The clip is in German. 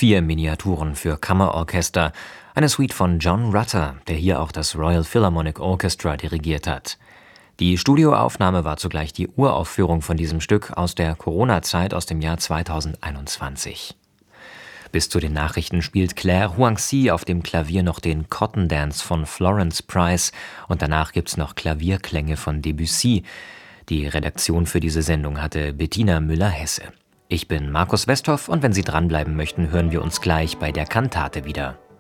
4 Miniaturen für Kammerorchester, eine Suite von John Rutter, der hier auch das Royal Philharmonic Orchestra dirigiert hat. Die Studioaufnahme war zugleich die Uraufführung von diesem Stück aus der Corona-Zeit aus dem Jahr 2021. Bis zu den Nachrichten spielt Claire Huangxi auf dem Klavier noch den Cotton Dance von Florence Price und danach gibt's noch Klavierklänge von Debussy. Die Redaktion für diese Sendung hatte Bettina Müller-Hesse. Ich bin Markus Westhoff und wenn Sie dranbleiben möchten, hören wir uns gleich bei der Kantate wieder.